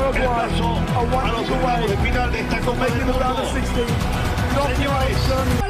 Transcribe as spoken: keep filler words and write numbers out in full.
el paso a los octavos de final de esta Copa del Mundo. Señores,